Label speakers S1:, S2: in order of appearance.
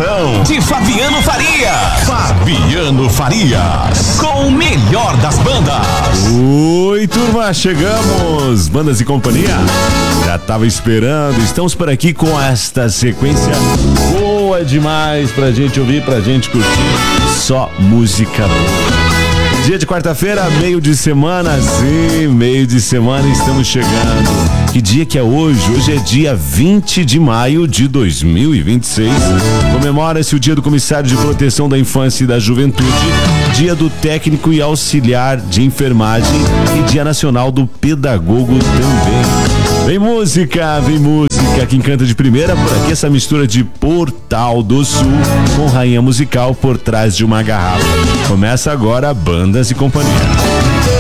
S1: programação de Fabiano Faria. Fabiano Faria, com o melhor das bandas.
S2: Oi, turma, chegamos. Bandas e companhia, já tava esperando. Estamos por aqui com esta sequência boa demais pra gente ouvir, pra gente curtir. Só música boa. Dia de quarta-feira, meio de semana, sim, meio de semana, estamos chegando. Que dia que é hoje? Hoje é dia 20 de maio de 2026. Comemora-se o Dia do Comissário de Proteção da Infância e da Juventude, Dia do Técnico e Auxiliar de Enfermagem e Dia Nacional do Pedagogo também. Vem música, vem música. Quem canta de primeira por aqui, essa mistura de Portal do Sul com rainha musical por trás de uma garrafa. Começa agora Bandas e Companhia.